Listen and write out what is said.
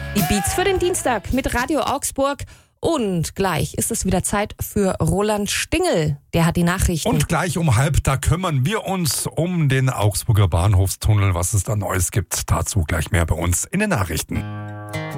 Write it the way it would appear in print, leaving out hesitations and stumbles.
Die Beats für den Dienstag mit Radio Augsburg. Und gleich ist es wieder Zeit für Roland Stingel. Der hat die Nachrichten. Und gleich um 12:30, da kümmern wir uns um den Augsburger Bahnhofstunnel, was es da Neues gibt. Dazu gleich mehr bei uns in den Nachrichten.